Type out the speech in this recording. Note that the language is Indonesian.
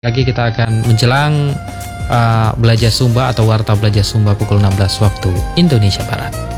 Lagi kita akan menjelang belajar Sumba atau Warta Belajar Sumba pukul 16 waktu Indonesia Barat.